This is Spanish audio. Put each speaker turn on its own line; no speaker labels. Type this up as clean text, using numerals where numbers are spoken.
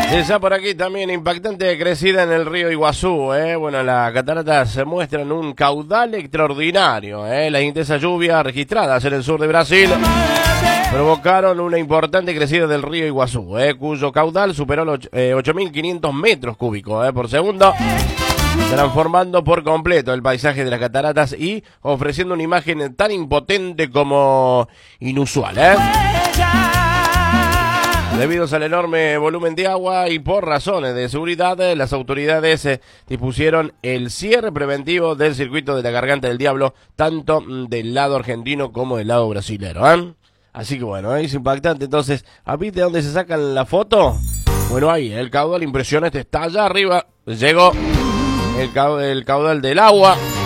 Ya por aquí también impactante crecida en el río Iguazú. Bueno, las cataratas se muestran un caudal extraordinario. Las intensas lluvias registradas en el sur de Brasil provocaron una importante crecida del río Iguazú, cuyo caudal superó los 8.500 metros cúbicos por segundo, transformando por completo el paisaje de las cataratas y ofreciendo una imagen tan impotente como inusual. Debido al enorme volumen de agua y por razones de seguridad, las autoridades dispusieron el cierre preventivo del circuito de la Garganta del Diablo, tanto del lado argentino como del lado brasilero. Así que bueno, es impactante. Entonces, ¿viste dónde se sacan la foto? Bueno, ahí, el caudal impresionante está allá arriba. Llegó el caudal del agua.